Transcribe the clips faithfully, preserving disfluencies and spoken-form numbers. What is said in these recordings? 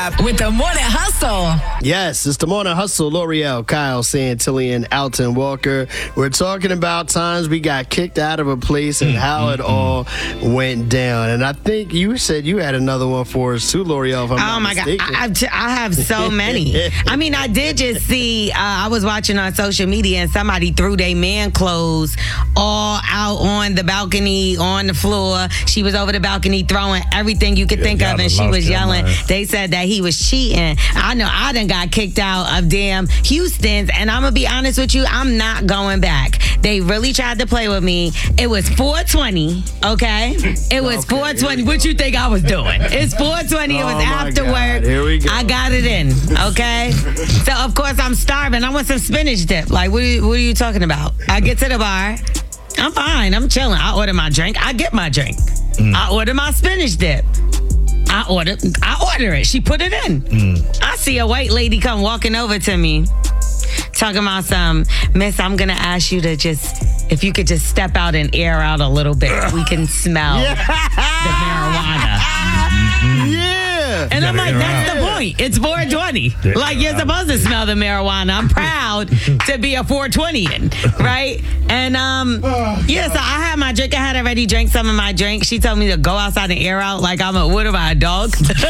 five with the Morning Hustle. Yes, it's the Morning Hustle. L'Oreal, Kyle, Santillian, Alton Walker. We're talking about times we got kicked out of a place and how it all went down. And I think you said you had another one for us too, L'Oreal. If I'm oh not my mistaken. God, I, I've t- I have so many. I mean, I did just see. Uh, I was watching on social media, and somebody threw their man clothes all out on the balcony, on the floor. She was over the balcony throwing everything you could Yeah, think of, and she lost was their yelling. mind. They said that he was cheating. I know I done got kicked out of damn Houston's, and I'm gonna be honest with you, I'm not going back. They really tried to play with me. It was four twenty, okay? It was Okay, four twenty. What you think I was doing? It's four twenty. It was Oh, my after God. work. Here we go. I got it in, okay? So, of course, I'm starving. I want some spinach dip. Like, what are you, what are you talking about? I get to the bar. I'm fine. I'm chilling. I order my drink. I get my drink. Mm. I order my spinach dip. I order I order it. She put it in. Mm. I see a white lady come walking over to me, talking about some, Miss, I'm going to ask you to just, if you could just step out and air out a little bit. We can smell the marijuana. Yeah. And I'm like, air that's out. the point. It's four twenty. Like, you're supposed to smell the marijuana. I'm proud to be a four twenty-ian, right? And, um, yeah, so I had my drink. I had already drank some of my drink. She told me to go outside and air out like I'm a, what am I, a dog?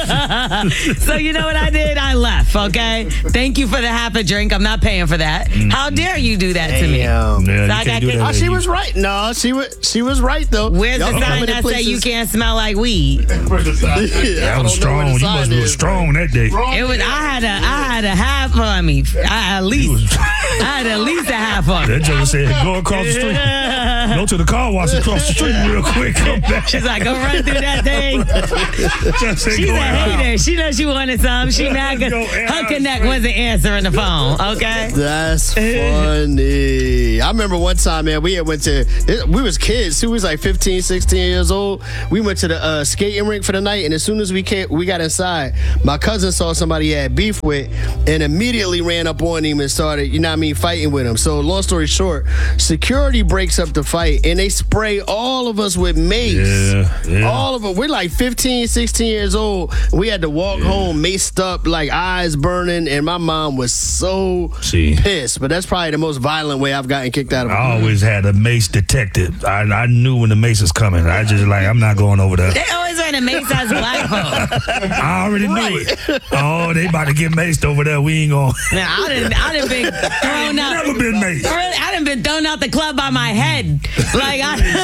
So you know what I did? I left, okay? Thank you for the half a drink. I'm not paying for that. How dare you do that to me? Damn. Yeah, you So I can't got do kicked- that Oh, she in was right. No, she was she was right though. Where's Y'all the coming sign to that say you places- can't smell like weed? Yeah, I That don't was know where strong. the You sign must be is, strong that day. It was. I had a. I had a half on me. I, at least. I had at least a half on me. That joker said, go across the street. Go to the car wash across the street real quick. Come back. She's like, go run through that thing. Just say, She's go a out. hater. She knows she wanted some. She mad because Go air her out connect straight. wasn't answering the phone. Okay. That's funny. I remember one time, man, we had went to, we was kids too. We was like fifteen, sixteen years old. We went to the uh, skating rink for the night, and as soon as we came, we got inside, my cousin saw somebody he had beef with and immediately ran up on him and started, you know what I mean, fighting with him. So long story short, security breaks up the fight, and they spray all of us with mace. Yeah, yeah. All of them. We're like fifteen, sixteen years old. We had to walk home maced up, like eyes burning, and my mom was so See. pissed. But that's probably the most violent way I've gotten kicked out of. I always had a mace detected. I, I knew when the mace was coming. I just like, I'm not going over there. They always want to make us black folk. I already knew it. Oh, they about to get maced over there. We ain't going. Now, I didn't. I didn't been thrown out. Never been maced. Really, I done been thrown out the club by my head. Like,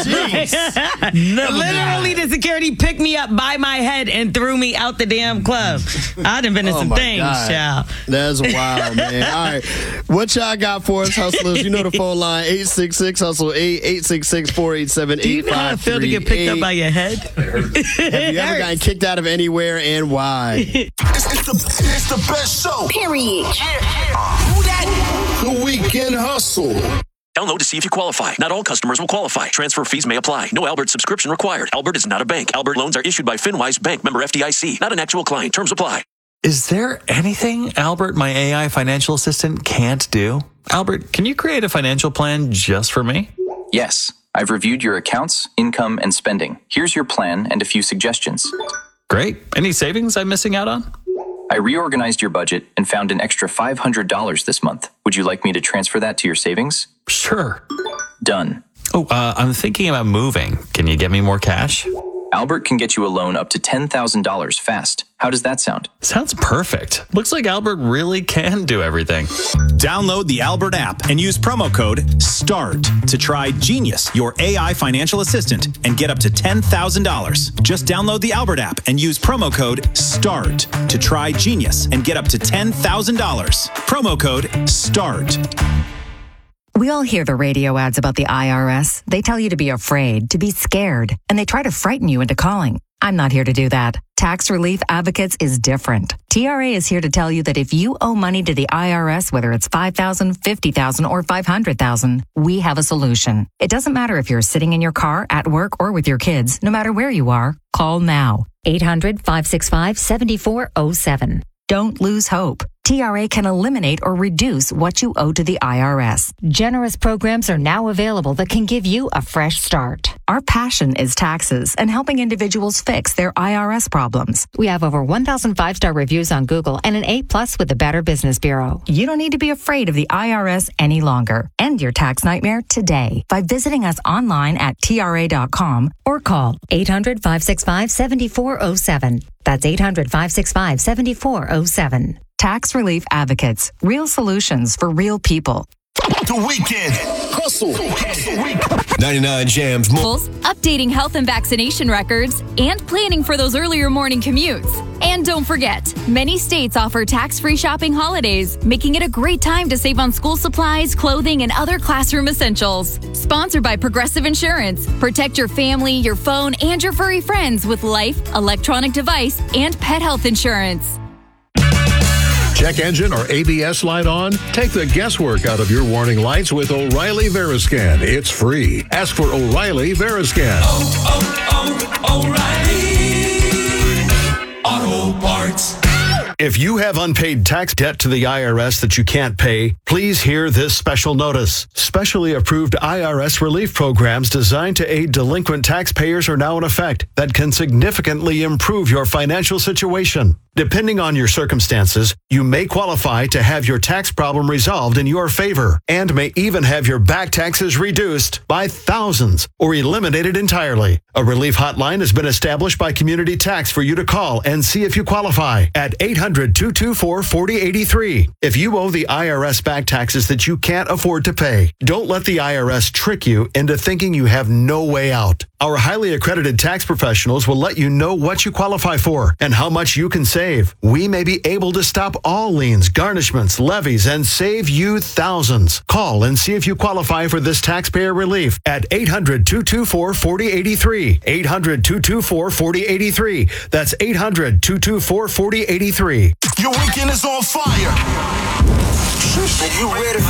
I Never literally, the security picked me up by my head and threw me out the damn club. I done been in Oh some my things, God. child. That's wild, man. All right. What y'all got for us, hustlers? You know the phone line, eight six six, hustle eight, eight six six, four eight seven, Do you eight know how it five feel to three get picked up by eight. your head? Have you ever gotten kicked out of anywhere and why? It's, it's, the, it's the best show. Period. Who that? The Weekend Hustle. Download to see if you qualify. Not all customers will qualify. Transfer fees may apply. No Albert subscription required. Albert is not a bank. Albert loans are issued by FinWise Bank, member F D I C. Not an actual client. Terms apply. Is there anything Albert, my A I financial assistant, can't do? Albert, can you create a financial plan just for me? Yes, I've reviewed your accounts, income, and spending. Here's your plan and a few suggestions. Great. Any savings I'm missing out on? I reorganized your budget and found an extra five hundred dollars this month. Would you like me to transfer that to your savings? Sure. Done. Oh, uh, I'm thinking about moving. Can you get me more cash? Albert can get you a loan up to ten thousand dollars fast. How does that sound? Sounds perfect. Looks like Albert really can do everything. Download the Albert app and use promo code START to try Genius, your A I financial assistant, and get up to ten thousand dollars. Just download the Albert app and use promo code START to try Genius and get up to ten thousand dollars. Promo code START. We all hear the radio ads about the I R S. They tell you to be afraid, to be scared, and they try to frighten you into calling. I'm not here to do that. Tax Relief Advocates is different. T R A is here to tell you that if you owe money to the I R S, whether it's five thousand dollars, fifty thousand dollars, or five hundred thousand dollars, we have a solution. It doesn't matter if you're sitting in your car, at work, or with your kids. No matter where you are, call now. eight hundred, five six five, seven four zero seven. Don't lose hope. T R A can eliminate or reduce what you owe to the I R S. Generous programs are now available that can give you a fresh start. Our passion is taxes and helping individuals fix their I R S problems. We have over one thousand five-star reviews on Google and an A plus with the Better Business Bureau. You don't need to be afraid of the I R S any longer. End your tax nightmare today by visiting us online at T R A dot com or call eight hundred, five six five, seven four zero seven. That's eight hundred, five six five, seven four zero seven. Tax Relief Advocates. Real solutions for real people. The Weekend Hustle. ninety-nine Jams. Updating health and vaccination records, and planning for those earlier morning commutes. And don't forget, many states offer tax-free shopping holidays, making it a great time to save on school supplies, clothing, and other classroom essentials. Sponsored by Progressive Insurance. Protect your family, your phone, and your furry friends with life, electronic device, and pet health insurance. Check engine or A B S light on? Take the guesswork out of your warning lights with O'Reilly Veriscan. It's free. Ask for O'Reilly Veriscan. Oh, oh, oh, O'Reilly Auto Parts. If you have unpaid tax debt to the I R S that you can't pay, please hear this special notice. Specially approved I R S relief programs designed to aid delinquent taxpayers are now in effect that can significantly improve your financial situation. Depending on your circumstances, you may qualify to have your tax problem resolved in your favor and may even have your back taxes reduced by thousands or eliminated entirely. A relief hotline has been established by Community Tax for you to call and see if you qualify at eight hundred, two two four, four zero eight three. If you owe the I R S back taxes that you can't afford to pay, don't let the I R S trick you into thinking you have no way out. Our highly accredited tax professionals will let you know what you qualify for and how much you can save. We may be able to stop all liens, garnishments, levies, and save you thousands. Call and see if you qualify for this taxpayer relief at eight hundred, two two four, four zero eight three. eight hundred, two two four, four zero eight three. That's eight hundred, two two four, four zero eight three. Your weekend is on fire. Are you ready for